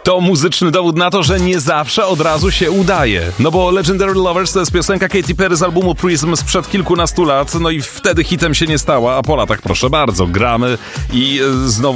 To muzyczny dowód na to, że nie zawsze od razu się udaje. No bo Legendary Lovers to jest piosenka Katy Perry z albumu Prism sprzed kilkunastu lat, no i wtedy hitem się nie stała, a po latach proszę bardzo, gramy i znowu